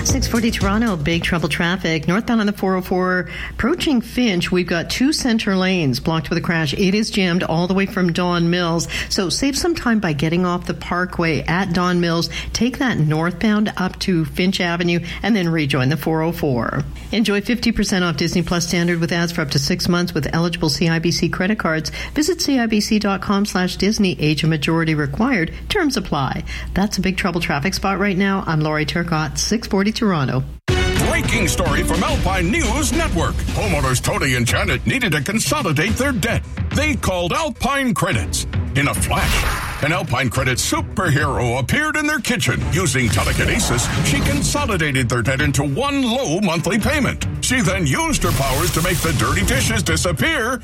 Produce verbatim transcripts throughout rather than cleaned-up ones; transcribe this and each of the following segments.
six forty Toronto, big trouble traffic. Northbound on the four oh four, approaching Finch, we've got two center lanes blocked with a crash. It is jammed all the way from Don Mills. So save some time by getting off the Parkway at Don Mills. Take that northbound up to Finch Avenue and then rejoin the four oh four. Enjoy fifty percent off Disney Plus Standard with ads for up to six months with eligible C I B C credit cards. Visit cibc.com slash Disney. Age and majority required. Terms apply. That's a big trouble traffic spot right now. I'm Laurie Turcott, six forty Toronto. Breaking story from Alpine News Network. Homeowners Tony and Janet needed to consolidate their debt. They called Alpine Credits. In a flash, an Alpine Credits superhero appeared in their kitchen. Using telekinesis, she consolidated their debt into one low monthly payment. She then used her powers to make the dirty dishes disappear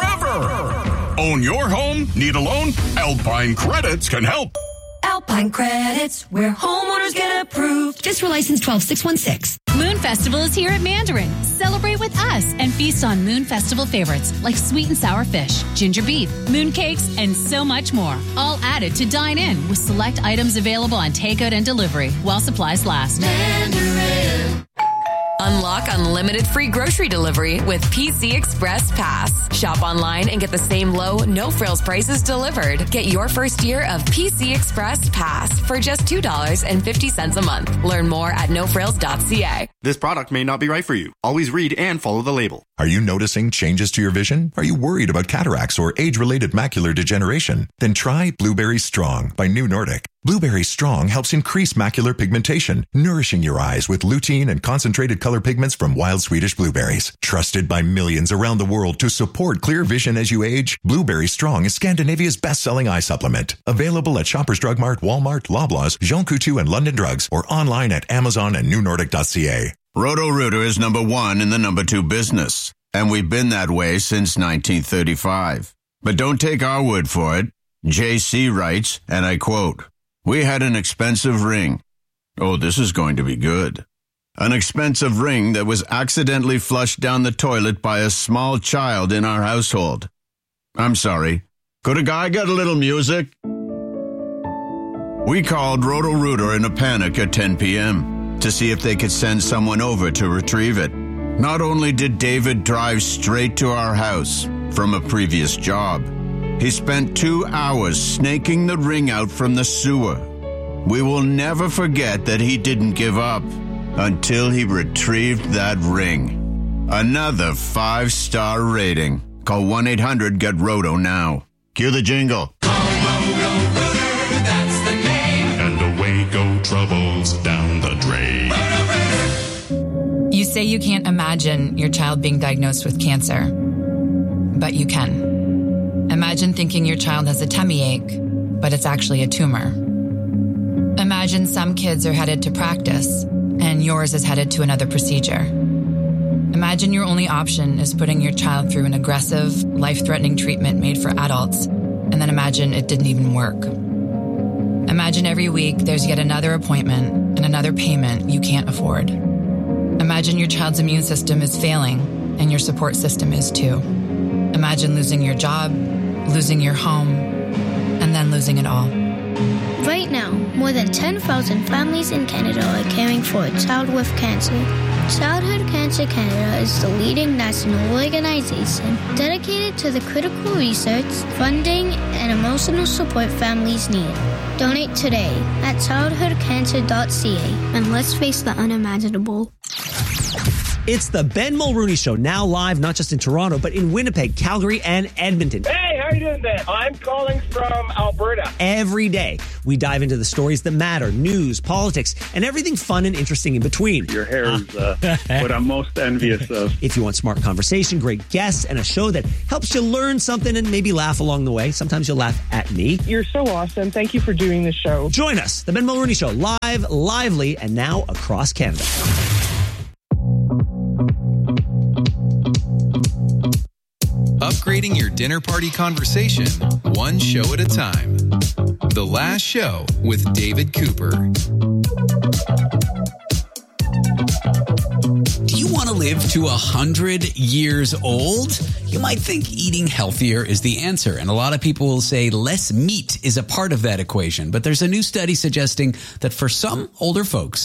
forever. Own your home? Need a loan? Alpine Credits can help. Alpine Credits, where homeowners get approved. Just for license twelve six one six. Moon Festival is here at Mandarin. Celebrate with us and feast on Moon Festival favorites like sweet and sour fish, ginger beef, moon cakes, and so much more. All added to dine in with select items available on takeout and delivery while supplies last. Mandarin. Unlock unlimited free grocery delivery with P C Express Pass. Shop online and get the same low, no-frills prices delivered. Get your first year of P C Express Pass for just two dollars and fifty cents a month. Learn more at no frills dot c a. This product may not be right for you. Always read and follow the label. Are you noticing changes to your vision? Are you worried about cataracts or age-related macular degeneration? Then try Blueberry Strong by New Nordic. Blueberry Strong helps increase macular pigmentation, nourishing your eyes with lutein and concentrated color pigments from wild Swedish blueberries. Trusted by millions around the world to support clear vision as you age, Blueberry Strong is Scandinavia's best-selling eye supplement. Available at Shoppers Drug Mart, Walmart, Loblaws, Jean Coutu, and London Drugs, or online at Amazon and new nordic dot c a. Roto-Rooter is number one in the number two business, and we've been that way since nineteen thirty-five. But don't take our word for it. J C writes, and I quote, "We had an expensive ring. Oh, this is going to be good. An expensive ring that was accidentally flushed down the toilet by a small child in our household. I'm sorry. Could a guy get a little music?" We called Roto-Rooter in a panic at ten p.m. to see if they could send someone over to retrieve it. Not only did David drive straight to our house from a previous job, he spent two hours snaking the ring out from the sewer. We will never forget that he didn't give up until he retrieved that ring. Another five-star rating. Call one eight hundred get roto now. Cue the jingle. Call Roto-Rooter, that's the name. And away go troubles down the drain. You say you can't imagine your child being diagnosed with cancer, but you can. Imagine thinking your child has a tummy ache, but it's actually a tumor. Imagine some kids are headed to practice, and yours is headed to another procedure. Imagine your only option is putting your child through an aggressive, life-threatening treatment made for adults, and then imagine it didn't even work. Imagine every week there's yet another appointment and another payment you can't afford. Imagine your child's immune system is failing, and your support system is too. Imagine losing your job, losing your home, and then losing it all. Right now, more than ten thousand families in Canada are caring for a child with cancer. Childhood Cancer Canada is the leading national organization dedicated to the critical research, funding, and emotional support families need. Donate today at childhood cancer dot c a and let's face the unimaginable. It's the Ben Mulrooney Show, now live not just in Toronto, but in Winnipeg, Calgary, and Edmonton. Hey, how are you doing there? I'm calling from Alberta. Every day, we dive into the stories that matter, news, politics, and everything fun and interesting in between. Your hair is uh, what I'm most envious of. If you want smart conversation, great guests, and a show that helps you learn something and maybe laugh along the way. Sometimes you'll laugh at me. You're so awesome. Thank you for doing the show. Join us, the Ben Mulrooney Show, live, lively, and now across Canada. Upgrading your dinner party conversation, one show at a time. The Last Show with David Cooper. Do you want to live to one hundred years old? You might think eating healthier is the answer, and a lot of people will say less meat is a part of that equation. But there's a new study suggesting that for some older folks,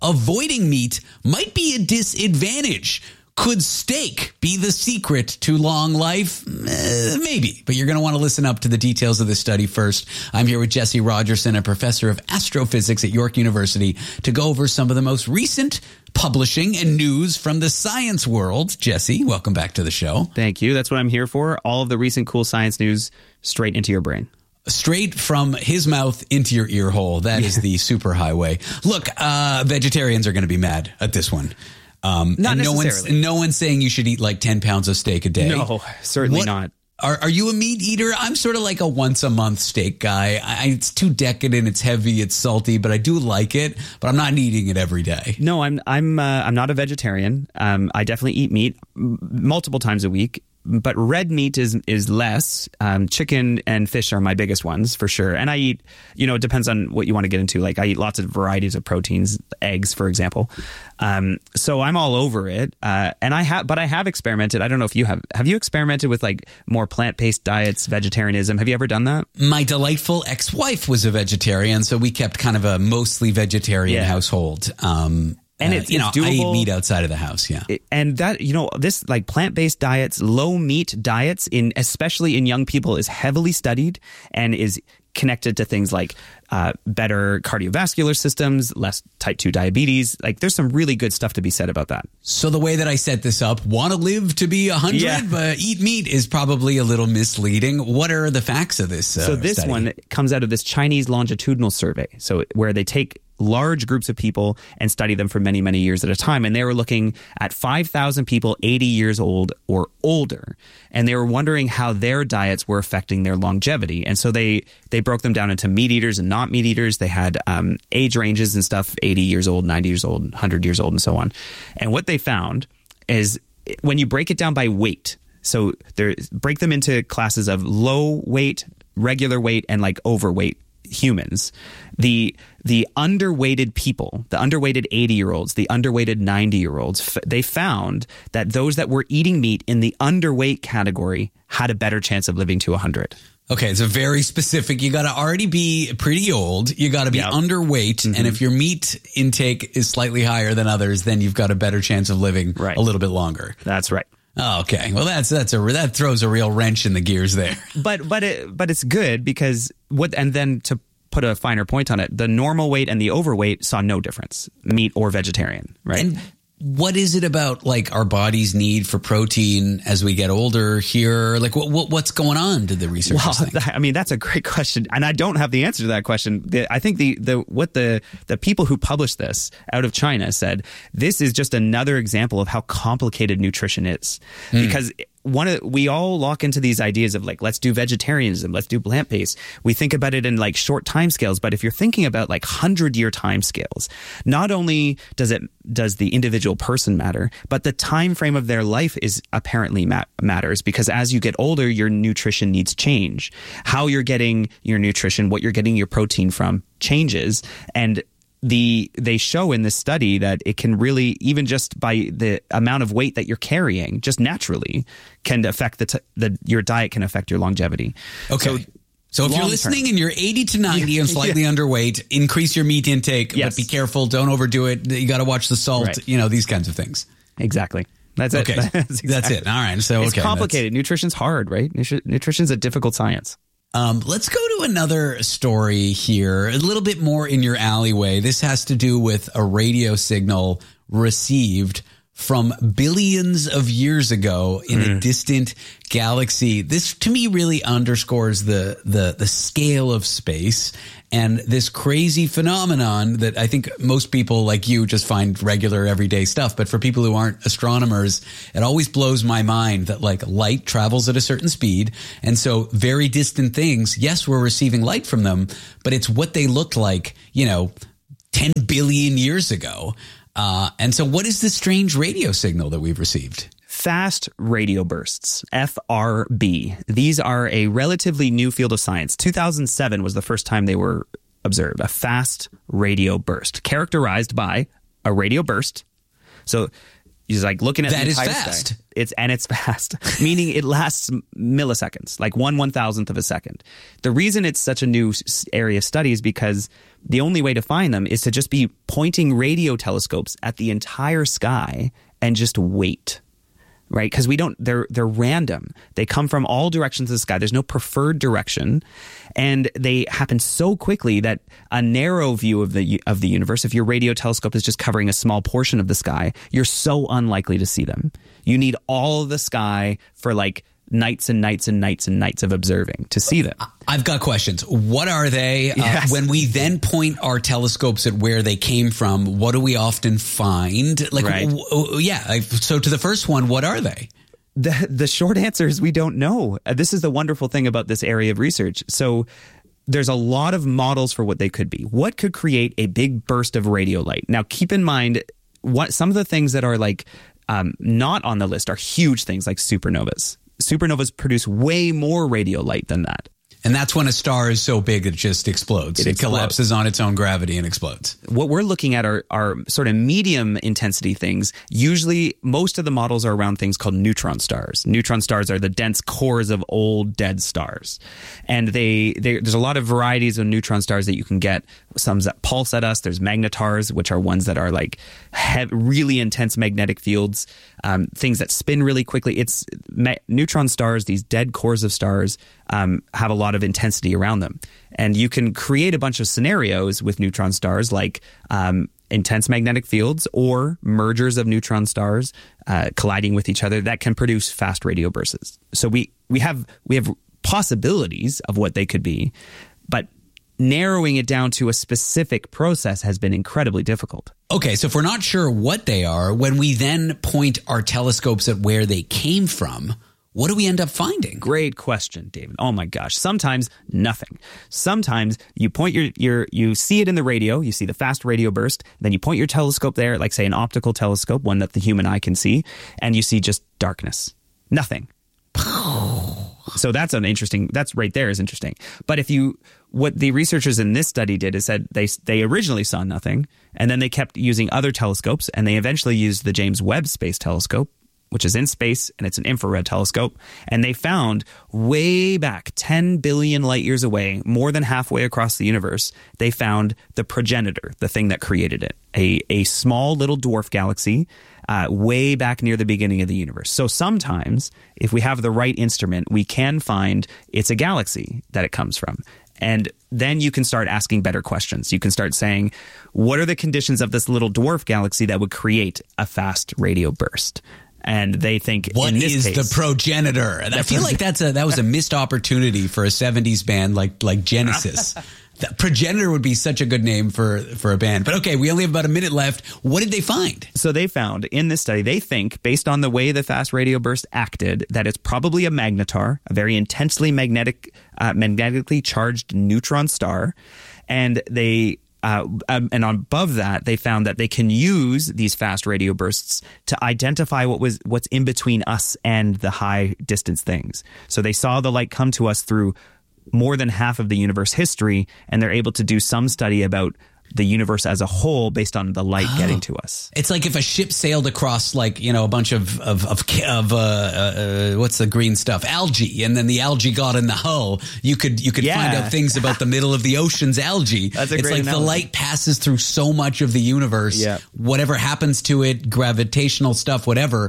avoiding meat might be a disadvantage. Could steak be the secret to long life? Uh, maybe, but you're going to want to listen up to the details of this study first. I'm here with Jesse Rogerson, a professor of astrophysics at York University, to go over some of the most recent publishing and news from the science world. Jesse, welcome back to the show. Thank you. That's what I'm here for. All of the recent cool science news straight into your brain. Straight from his mouth into your ear hole. That yeah. is the super highway. Look, uh, vegetarians are going to be mad at this one. Um, Not no necessarily. One's, no one's saying you should eat like ten pounds of steak a day. No, certainly what, not. Are, are you a meat eater? I'm sort of like a once a month steak guy. I, it's too decadent. It's heavy. It's salty, but I do like it. But I'm not eating it every day. No, I'm I'm uh, I'm not a vegetarian. Um, I definitely eat meat m- multiple times a week. But red meat is is less. Um, chicken and fish are my biggest ones for sure. And I eat, you know, it depends on what you want to get into. Like I eat lots of varieties of proteins, eggs, for example. Um, so I'm all over it. Uh, and I have, but I have experimented. I don't know if you have. Have you experimented with like more plant-based diets, vegetarianism? Have you ever done that? My delightful ex-wife was a vegetarian, so we kept kind of a mostly vegetarian yeah. household. Um, And uh, it's, you know, it's doable. I eat meat outside of the house. Yeah. And that, you know, this like plant-based diets, low meat diets in, especially in young people, is heavily studied and is connected to things like uh, better cardiovascular systems, less type two diabetes. Like there's some really good stuff to be said about that. So the way that I set this up, want to live to be a hundred, Yeah. but eat meat is probably a little misleading. What are the facts of this? Uh, so this study? one comes out of this Chinese longitudinal survey. So where they take large groups of people and study them for many, many years at a time. And they were looking at five thousand people eighty years old or older. And they were wondering how their diets were affecting their longevity. And so they, they broke them down into meat eaters and not meat eaters. They had um, age ranges and stuff, eighty years old, ninety years old, one hundred years old, and so on. And what they found is when you break it down by weight, so they break them into classes of low weight, regular weight, and like overweight humans, the the underweighted people, the underweighted eighty year olds, the underweighted ninety year olds, they found that those that were eating meat in the underweight category had a better chance of living to one hundred. Okay, it's a very specific. You got to already be pretty old. You got to be yep. underweight, mm-hmm. and if your meat intake is slightly higher than others, then you've got a better chance of living right. a little bit longer. That's right. Oh, okay. Well, that's that's a that throws a real wrench in the gears there. But but it, but it's good because what and then to put a finer point on it, the normal weight and the overweight saw no difference, meat or vegetarian, right? And what is it about like our body's need for protein as we get older here? Like what, what what's going on? Did the researchers well, think? I mean, that's a great question, and I don't have the answer to that question. The, I think the the what the the people who published this out of China said this is just another example of how complicated nutrition is, mm. because one of we all lock into these ideas of like, let's do vegetarianism, let's do plant-based. We think about it in like short time scales, but if you're thinking about like hundred year time scales, not only does it does the individual person matter, but the time frame of their life is apparently ma- matters because as you get older, your nutrition needs change. How you're getting your nutrition, what you're getting your protein from changes. And The they show in this study that it can really, even just by the amount of weight that you're carrying, just naturally can affect the, t- the your diet can affect your longevity. Okay. So, so if you're listening term. and you're eighty to ninety and slightly yeah. underweight, increase your meat intake, yes. but be careful. Don't overdo it. You got to watch the salt, right. you know, these kinds of things. Exactly. That's it. Okay. That's, exactly. That's it. All right. So it's okay, complicated. Nutrition's hard, right? Nutri- nutrition's a difficult science. Um, let's go to another story here, a little bit more in your alleyway. This has to do with a radio signal received from billions of years ago in mm. a distant galaxy. This, to me, really underscores the, the, the scale of space and this crazy phenomenon that I think most people like you just find regular everyday stuff. But for people who aren't astronomers, it always blows my mind that like light travels at a certain speed. And so very distant things, yes, we're receiving light from them, but it's what they looked like, you know, ten billion years ago. Uh, and so what is this strange radio signal that we've received? Fast radio bursts, F R B. These are a relatively new field of science. two thousand seven was the first time they were observed. A fast radio burst characterized by a radio burst. So he's like looking at that the is entire fast. sky. it's and it's fast, meaning it lasts milliseconds, like one one thousandth of a second. The reason it's such a new area of study is because the only way to find them is to just be pointing radio telescopes at the entire sky and just wait. Right, because we don't. They're they're random. They come from all directions of the sky. There's no preferred direction, and they happen so quickly that a narrow view of the of the universe, if your radio telescope is just covering a small portion of the sky, you're so unlikely to see them. You need all of the sky for like nights and nights and nights and nights of observing to see them. I've got questions. What are they? Yes. Uh, when we then point our telescopes at where they came from, what do we often find? Like, Right. w- w- yeah. I, so to the first one, what are they? The the short answer is we don't know. Uh, This is the wonderful thing about this area of research. So there's a lot of models for what they could be. What could create a big burst of radio light? Now, keep in mind what some of the things that are like um, not on the list are huge things like supernovas. Supernovas produce way more radio light than that. And that's when a star is so big it just explodes. It It, explodes. collapses on its own gravity and explodes. What we're looking at are, are sort of medium intensity things. Usually, most of the models are around things called neutron stars. Neutron stars are the dense cores of old dead stars. And they, they there's a lot of varieties of neutron stars that you can get. Some that pulse at us. There's magnetars, which are ones that are like have really intense magnetic fields. Um, things that spin really quickly. It's ma- neutron stars, these dead cores of stars, um, have a lot of intensity around them. And you can create a bunch of scenarios with neutron stars like um, intense magnetic fields or mergers of neutron stars uh, colliding with each other that can produce fast radio bursts. So we, we have we have possibilities of what they could be, but narrowing it down to a specific process has been incredibly difficult. Okay, so if we're not sure what they are, when we then point our telescopes at where they came from, what do we end up finding? Great question, David. Oh my gosh. Sometimes nothing. Sometimes you point your, your, you see it in the radio, you see the fast radio burst, then you point your telescope there, like say an optical telescope, one that the human eye can see, and you see just darkness. Nothing. So that's an interesting, that's right there is interesting. But if you, what the researchers in this study did is said they they originally saw nothing, and then they kept using other telescopes, and they eventually used the James Webb Space Telescope, which is in space, and it's an infrared telescope. And they found way back ten billion light years away, more than halfway across the universe, they found the progenitor, the thing that created it, a, a small little dwarf galaxy uh, way back near the beginning of the universe. So sometimes, if we have the right instrument, we can find it's a galaxy that it comes from. And then you can start asking better questions. You can start saying, what are the conditions of this little dwarf galaxy that would create a fast radio burst? And they think, what in this is case, the progenitor? And I feel like that's a that was a missed opportunity for a seventies band like like Genesis. The progenitor would be such a good name for for a band. But okay, we only have about a minute left. What did they find? So they found in this study, they think, based on the way the fast radio burst acted, that it's probably a magnetar, a very intensely magnetic, uh, magnetically charged neutron star, and they. Uh, um, and above that, they found that they can use these fast radio bursts to identify what was what's in between us and the high distance things. So they saw the light come to us through more than half of the universe history, and they're able to do some study about the universe as a whole based on the light oh. getting to us. It's like if a ship sailed across, like, you know, a bunch of of of, of uh, uh, what's the green stuff, algae, and then the algae got in the hull. You could you could yeah. find out things about the middle of the ocean's algae. That's a it's great like analogy. The light passes through so much of the universe. Yeah. Whatever happens to it, gravitational stuff, whatever.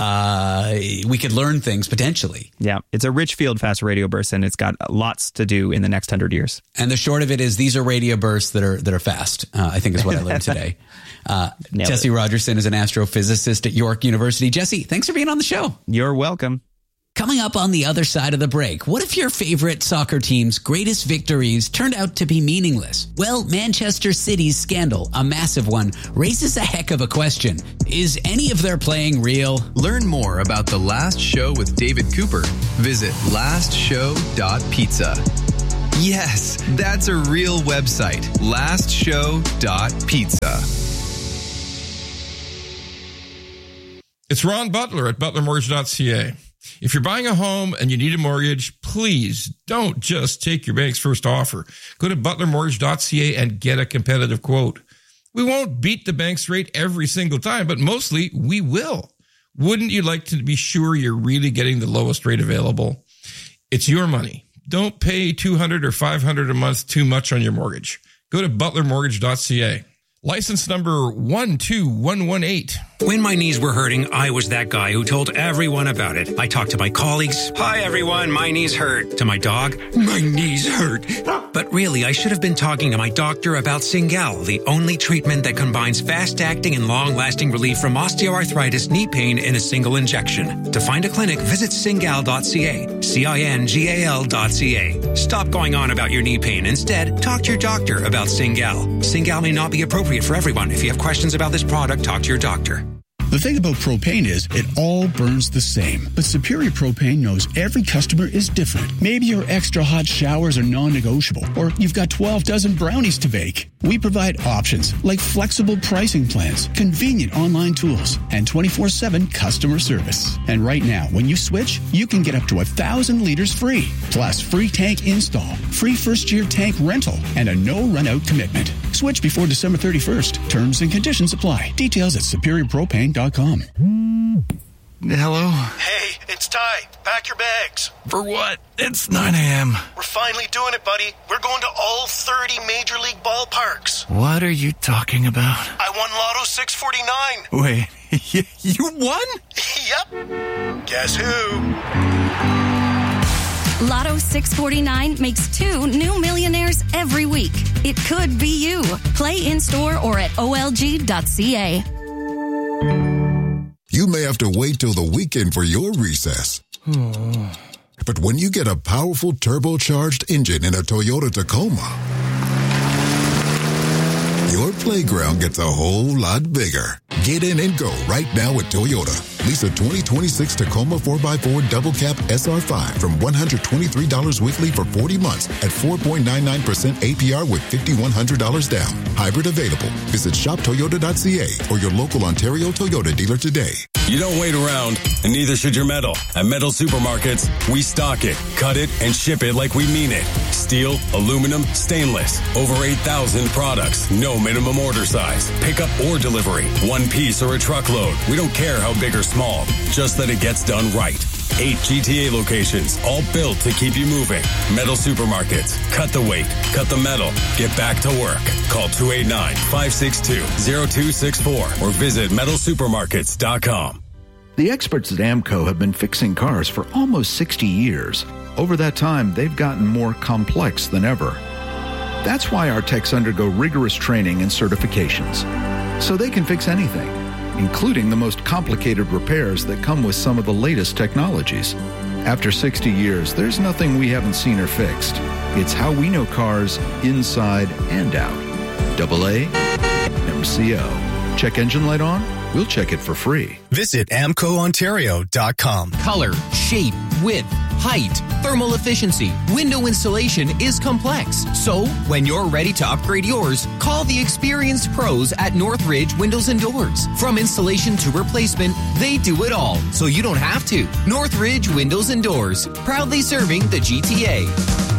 Uh, we could learn things potentially. Yeah, it's a rich field, fast radio bursts, and it's got lots to do in the next hundred years. And the short of it is, these are radio bursts that are that are fast. Uh, I think is what I learned today. Uh, Jesse it. Rogerson is an astrophysicist at York University. Jesse, thanks for being on the show. You're welcome. Coming up on the other side of the break, what if your favorite soccer team's greatest victories turned out to be meaningless? Well, Manchester City's scandal, a massive one, raises a heck of a question. Is any of their playing real? Learn more about The Last Show with David Cooper. Visit last show dot pizza. Yes, that's a real website. last show dot pizza. It's Ron Butler at butler mortgage dot c a. If you're buying a home and you need a mortgage, please don't just take your bank's first offer. Go to butler mortgage dot c a and get a competitive quote. We won't beat the bank's rate every single time, but mostly we will. Wouldn't you like to be sure you're really getting the lowest rate available? It's your money. Don't pay two hundred dollars or five hundred dollars a month too much on your mortgage. Go to butler mortgage dot c a. License number one two one one eight. When my knees were hurting, I was that guy who told everyone about it. I talked to my colleagues. Hi, everyone. My knees hurt. To my dog. My knees hurt. But really, I should have been talking to my doctor about Cingal, the only treatment that combines fast-acting and long-lasting relief from osteoarthritis knee pain in a single injection. To find a clinic, visit cingal dot c a. C I N G A L dot C A. Stop going on about your knee pain. Instead, talk to your doctor about Cingal. Cingal may not be appropriate for everyone. If you have questions about this product, talk to your doctor. The thing about propane is it all burns the same. But Superior Propane knows every customer is different. Maybe your extra hot showers are non-negotiable, or you've got twelve dozen brownies to bake. We provide options like flexible pricing plans, convenient online tools, and twenty-four seven customer service. And right now, when you switch, you can get up to one thousand liters free. Plus, free tank install, free first-year tank rental, and a no-run-out commitment. Switch before December thirty-first. Terms and conditions apply. Details at superior propane dot com. Hello? Hey, it's Ty. Pack your bags. For what? It's nine a.m. We're finally doing it, buddy. We're going to all thirty Major League ballparks. What are you talking about? I won Lotto six forty-nine. Wait, you won? Yep. Guess who? Lotto six forty-nine makes two new millionaires every week. It could be you. Play in-store or at O L G dot C A. You may have to wait till the weekend for your recess. But when you get a powerful turbocharged engine in a Toyota Tacoma, your playground gets a whole lot bigger. Get in and go right now at Toyota. Lease a twenty twenty-six Tacoma four by four Double Cab S R five from one hundred twenty-three dollars weekly for forty months at four point nine nine percent A P R with five thousand one hundred dollars down. Hybrid available. Visit shop toyota dot c a or your local Ontario Toyota dealer today. You don't wait around, and neither should your metal. At Metal Supermarkets, we stock it, cut it, and ship it like we mean it. Steel, aluminum, stainless. Over eight thousand products. No minimum order size. Pickup or delivery. One piece or a truckload. We don't care how big or small. Just that it gets done right. Eight G T A locations, all built to keep you moving. Metal Supermarkets. Cut the weight. Cut the metal. Get back to work. Call two eight nine, five six two, zero two six four or visit metal supermarkets dot com. The experts at AMCO have been fixing cars for almost sixty years. Over that time, they've gotten more complex than ever. That's why our techs undergo rigorous training and certifications, so they can fix anything, including the most complicated repairs that come with some of the latest technologies. After sixty years, there's nothing we haven't seen or fixed. It's how we know cars inside and out. Double A, M C O. Check engine light on? We'll check it for free. Visit amco ontario dot com. Color, shape, width, height, thermal efficiency, window installation is complex. So, when you're ready to upgrade yours, call the experienced pros at Northridge Windows and Doors. From installation to replacement, they do it all, so you don't have to. Northridge Windows and Doors, proudly serving the G T A.